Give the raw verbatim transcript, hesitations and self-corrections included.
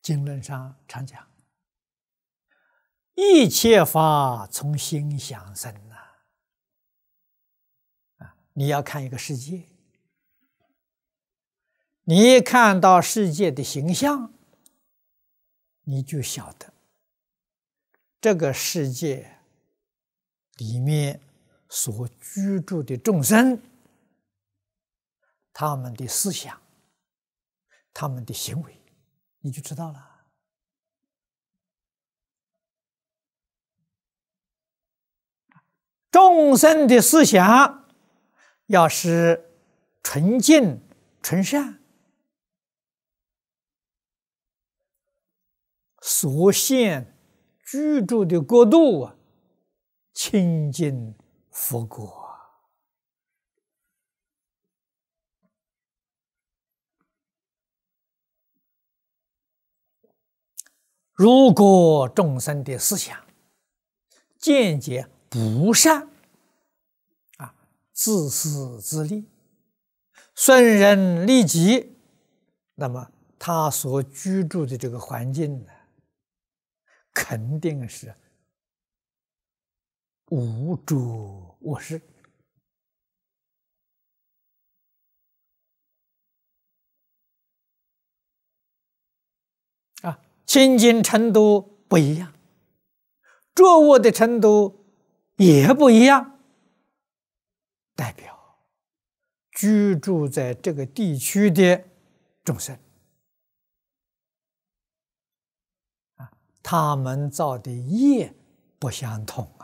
经论上常讲，一切法从心想生呐。啊，你要看一个世界，你一看到世界的形象，你就晓得这个世界里面所居住的众生，他们的思想，他们的行为，你就知道了。众生的思想要是纯净纯善，所现居住的国度啊，清净佛国。如果众生的思想见解不善啊，自私自利，损人利己，那么他所居住的这个环境呢，肯定是无诸恶事啊，清净程度不一样，作恶的程度也不一样，代表居住在这个地区的众生啊，他们造的业不相同。